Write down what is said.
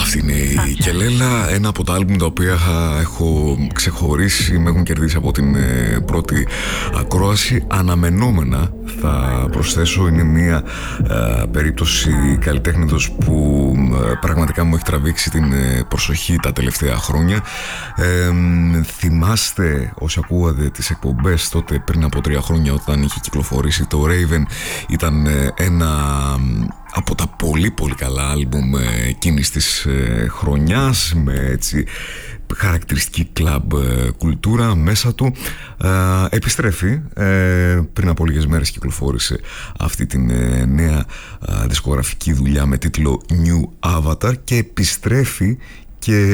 Αυτή είναι η Κελέλα, ένα από τα άλμπουμ τα οποία έχω ξεχωρίσει, με έχουν κερδίσει από την πρώτη ακρόαση. Αναμενόμενα θα προσθέσω, είναι μια περίπτωση καλλιτέχνητος που πραγματικά μου έχει τραβήξει την προσοχή τα τελευταία χρόνια. Θυμάστε όσοι ακούγατε τις εκπομπές τότε πριν από 3 χρόνια, όταν είχε κυκλοφορήσει το Raven, ήταν ένα από τα πολύ πολύ καλά άλμπουμ εκείνης της χρονιάς, με έτσι χαρακτηριστική κλαμπ κουλτούρα μέσα του. Επιστρέφει, πριν από λίγες μέρες κυκλοφόρησε αυτή την νέα δισκογραφική δουλειά με τίτλο New Avatar, και επιστρέφει και